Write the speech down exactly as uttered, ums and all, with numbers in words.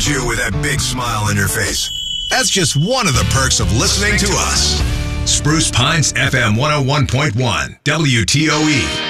at you with that big smile on your face. That's just one of the perks of listening to us. Spruce Pines F M one oh one point one, W T O E.